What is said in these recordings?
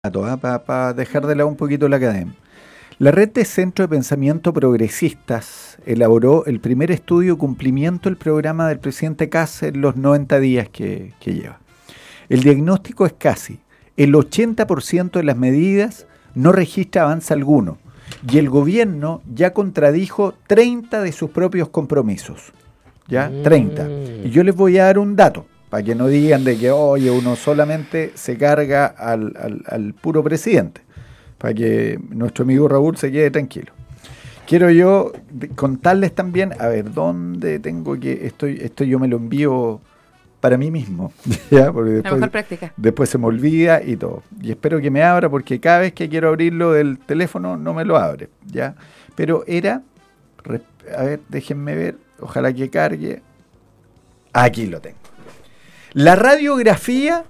Para dejar de lado un poquito la academia. La red de Centro de Pensamiento Progresistas elaboró el primer estudio de cumplimiento del programa del presidente Kast en los 90 días que lleva. El diagnóstico es casi el 80% de las medidas no registra avance alguno y el gobierno ya contradijo 30 de sus propios compromisos. ¿Ya? 30. Y yo les voy a dar un dato, para que no digan de que, oye, uno solamente se carga al puro presidente, para que nuestro amigo Raúl se quede tranquilo. Quiero yo contarles también, a ver, ¿dónde tengo que...? Esto yo me lo envío para mí mismo, ¿ya? Porque la mejor práctica. Después se me olvida y todo. Y espero que me abra, porque cada vez que quiero abrirlo del teléfono no me lo abre, ¿ya? Pero era... A ver, déjenme ver, ojalá que cargue. Aquí lo tengo. La radiografía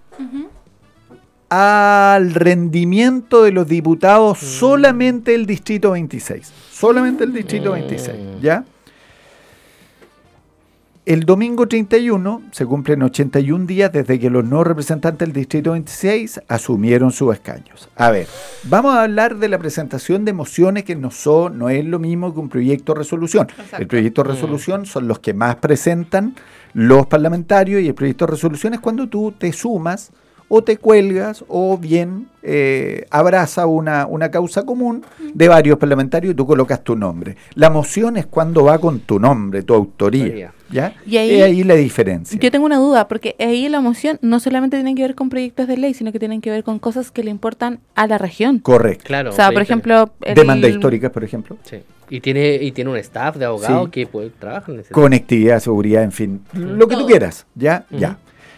al rendimiento de los diputados solamente el Distrito 26. Solamente el Distrito 26, ¿ya? El domingo 31 se cumplen 81 días desde que los nuevos representantes del Distrito 26 asumieron sus escaños. A ver, vamos a hablar de la presentación de mociones que no es lo mismo que un proyecto de resolución. Exacto. El proyecto de resolución son los que más presentan los parlamentarios y el proyecto de resolución es cuando tú te sumas o te cuelgas o bien abraza una causa común de varios parlamentarios y tú colocas tu nombre. La moción es cuando va con tu nombre, tu autoría. ¿Ya? Y ahí la diferencia. Yo tengo una duda, porque ahí la moción no solamente tiene que ver con proyectos de ley, sino que tienen que ver con cosas que le importan a la región. Correcto. Claro. O sea, por ejemplo... Demandas históricas, por ejemplo. Sí. Y tiene un staff de abogados que trabajan en ese conectividad, seguridad, en fin. Lo que tú quieras. ¿Ya? Ya.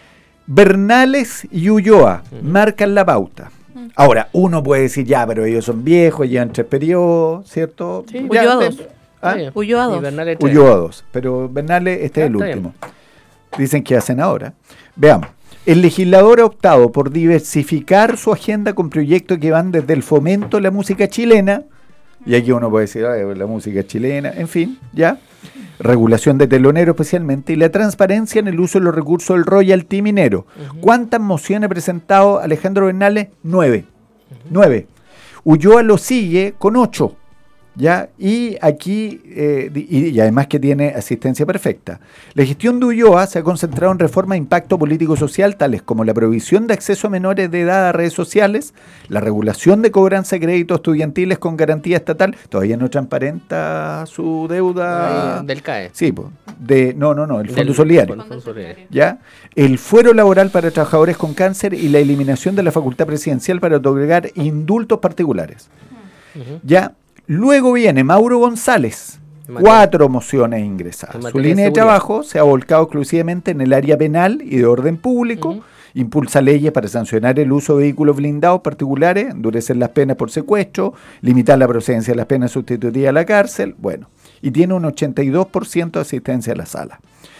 Bernales y Ulloa marcan la pauta. Ahora, uno puede decir, ya, pero ellos son viejos, llevan 3 periodos, ¿cierto? Sí. Ulloa 2. Ulloa 2. Ulloa 2. Pero Bernales, este es el último. Bien. Dicen que hacen ahora. Veamos. El legislador ha optado por diversificar su agenda con proyectos que van desde el fomento de la música chilena, y aquí uno puede decir, la música chilena, en fin, ya. Regulación de telonero especialmente, y la transparencia en el uso de los recursos del royalty minero. ¿Cuántas mociones ha presentado Alejandro Bernales? 9. 9. Ulloa lo sigue con 8. ¿Ya? Y aquí, y además que tiene asistencia perfecta. La gestión de Ulloa se ha concentrado en reformas de impacto político-social, tales como la prohibición de acceso a menores de edad a redes sociales, la regulación de cobranza de créditos estudiantiles con garantía estatal. Todavía no transparenta su deuda. Del CAE. Sí, pues. El Fondo Solidario. ¿Ya? El fuero laboral para trabajadores con cáncer y la eliminación de la facultad presidencial para otorgar indultos particulares. ¿Ya? Luego viene Mauro González, 4 mociones ingresadas. Su línea de trabajo se ha volcado exclusivamente en el área penal y de orden público, impulsa leyes para sancionar el uso de vehículos blindados particulares, endurecer las penas por secuestro, limitar la procedencia de las penas sustitutivas a la cárcel, bueno, y tiene un 82% de asistencia a la sala.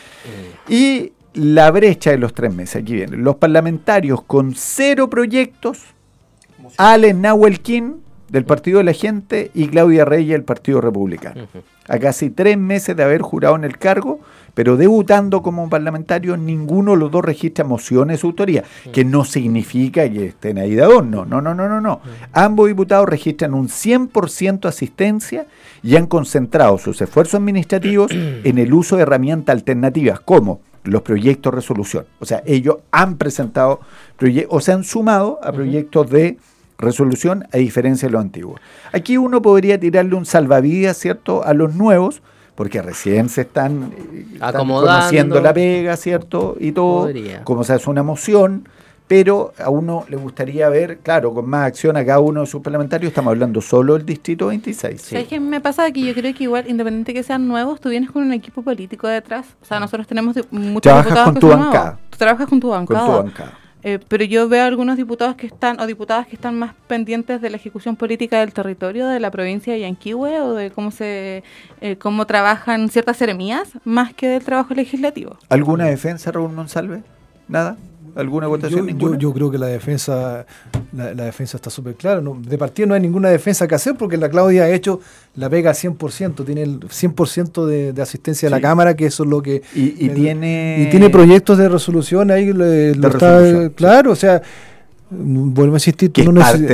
Y la brecha de los 3 meses, aquí viene, los parlamentarios con 0 proyectos, Alex Nahuelquín, del Partido de la Gente, y Claudia Reyes, del Partido Republicano. A casi 3 meses de haber jurado en el cargo, pero debutando como parlamentario, ninguno de los dos registra mociones de su autoría, que no significa que estén ahí de adorno. No. Ambos diputados registran un 100% asistencia y han concentrado sus esfuerzos administrativos en el uso de herramientas alternativas, como los proyectos de resolución. O sea, ellos han presentado o se han sumado a proyectos de resolución, a diferencia de los antiguos. Aquí uno podría tirarle un salvavidas, ¿cierto?, a los nuevos, porque recién se están conociendo la pega, ¿cierto?, y todo, como se hace una moción, pero a uno le gustaría ver, claro, con más acción a cada uno de sus parlamentarios. Estamos hablando solo del Distrito 26. Sí. ¿Sabes qué me pasa? Que yo creo que igual, independiente que sean nuevos, tú vienes con un equipo político detrás. O sea, nosotros tenemos muchos diputados con tu bancada. Tú trabajas con tu bancada. Con tu bancada. Pero yo veo algunos diputados que están, o diputadas que están más pendientes de la ejecución política del territorio, de la provincia de Yanquihue, o de cómo trabajan ciertas seremías, más que del trabajo legislativo. ¿Alguna defensa, Raúl Monsalve? ¿Nada? ¿Alguna votación? Yo creo que la defensa está súper clara. No, de partida no hay ninguna defensa que hacer, porque la Claudia ha hecho la pega al 100%, tiene el 100% de asistencia de la Cámara, que eso es lo que... Y tiene proyectos de resolución ahí, claro, o sea, Vuelvo a insistir, que tú es no parte